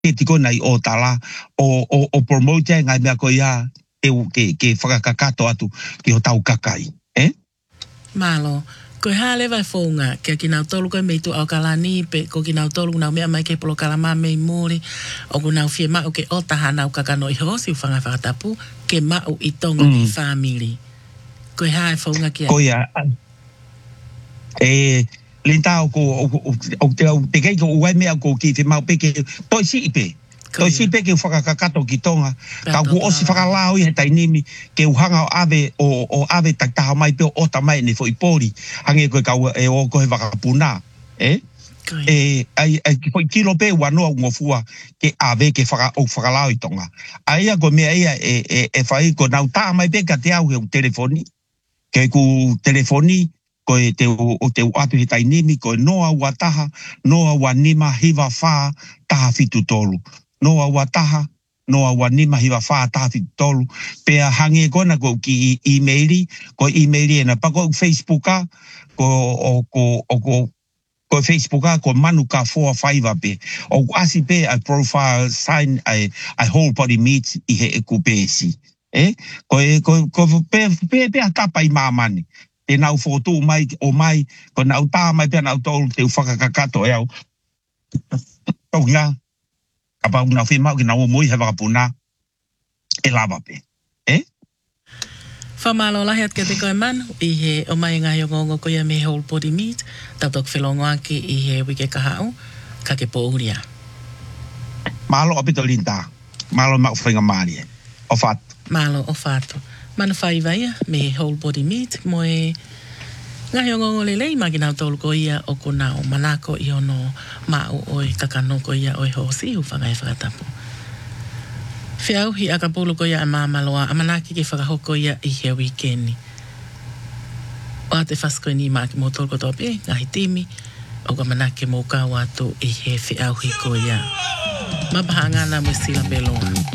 ke tiko nei o tala o promote ngai mea ko ia ke whakakakato atu ki ho tau kakai. Malo, ko hale vai fonga ke ki nau tolu ko meitu au kalani pe ko ki nau tolu nau mea mai ke polo kalama mei muri o ko nau fie mau ke o taha nau kakano i hosi whanga whakatapu ke mau i tonga i family. Ko hae fonga kia. Ko ia Lintao ko te kei ko uai mea ko ki te mau peke toi si ipe. Toi si peke whakakakato ki tonga. Ka ku osi whakalao i he tainimi ke uhanga o ave taktaha mai peo o tamai ni fo ipori. Hange koe kau o koe whakapuna. Ko kilo pe wanoa ngofua ke ave ke whakalao i tonga. Aia ko mea ia whai ko nau taa mai pe ka te au he telefoni. Ke ku telefoni ko te atu he tainimi, ko noa wataha, noa wanima hiwa whaa taha fitu tolu. Noa wataha, noa wanima hiwa whaa taha fitu tolu. Pea hange kona ko ki emaili, ko emaili ena pako Facebooka, ko Facebooka, ko manu ka 4-5 pe. O asi pe a profile sign, a whole body meat i he eku pe si. Ko pe a tapa i mamani. Te nau foto mai o mai ko nau tā mai pe nau tolu te whakakakato e au tau ngā apa nau whemau ki nau moi he wakapuna e lava pe Whamalo lahi at ke te koe manu i he o mai ngā yongongo ko ia me whole body meat tatok whelongo ake i he wike kahau ka ke pōuria Malo apito linta malo mau whainga maari o whatu Malo o whatu Mana whaivaia me whole body meat mo e ngahi o ngongo lelei magi nau tolu ko ia o ko nau manako i ono mau o e kakano ko ia o e hosi hu whangai whakatapu. Whiau hi akapulu ko ia a mamaloa a manaki ki whakahoko ia i he weekendi. O ate whasko ni maki mo tolu ko tope ngahi timi o ka manake mo ka watu i he whiau hi ko ia. Mapahanga na mo sila beloa.